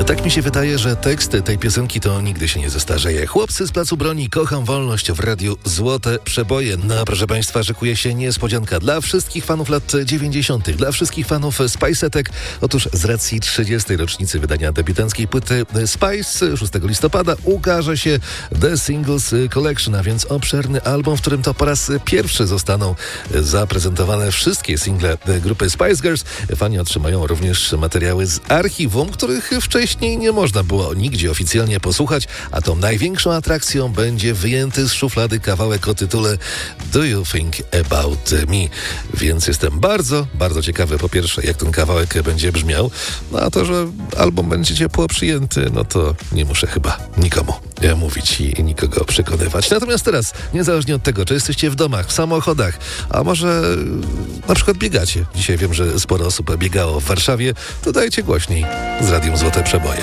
Tak mi się wydaje, że tekst tej piosenki to nigdy się nie zestarzeje. Chłopcy z Placu Broni, kocham wolność w radiu Złote Przeboje. No, proszę Państwa, szykuje się niespodzianka dla wszystkich fanów lat 90., dla wszystkich fanów Spice'etek. Otóż z racji 30. rocznicy wydania debiutanckiej płyty Spice 6 listopada ukaże się The Singles Collection, a więc obszerny album, w którym to po raz pierwszy zostaną zaprezentowane wszystkie single grupy Spice Girls. Fani otrzymają również materiały z archiwum, których wcześniej nie można było nigdzie oficjalnie posłuchać, a tą największą atrakcją będzie wyjęty z szuflady kawałek o tytule Do You Think About Me? Więc jestem bardzo, bardzo ciekawy, po pierwsze, jak ten kawałek będzie brzmiał, no a to, że album będzie ciepło przyjęty, no to nie muszę chyba nikomu mówić i nikogo przekonywać. Natomiast teraz, niezależnie od tego, czy jesteście w domach, w samochodach, a może na przykład biegacie. Dzisiaj wiem, że sporo osób biegało w Warszawie, to dajcie głośniej z Radiem Złote Przeboje.